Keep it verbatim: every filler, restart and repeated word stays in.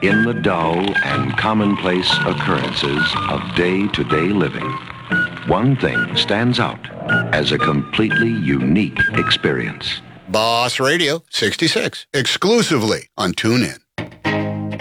In the dull and commonplace occurrences of day-to-day living, one thing stands out as a completely unique experience. Boss Radio sixty-six, exclusively on TuneIn.